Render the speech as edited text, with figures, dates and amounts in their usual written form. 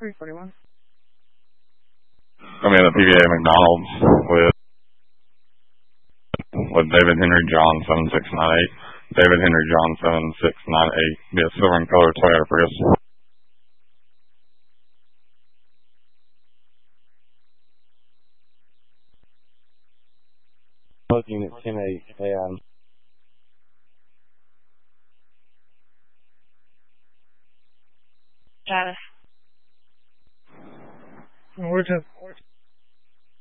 341. I'm in the PVA McDonald's with David Henry John 7698. David Henry John 7698. Be a silver and color Toyota Prius. Unit 10-8, hey Adam. Status. We're just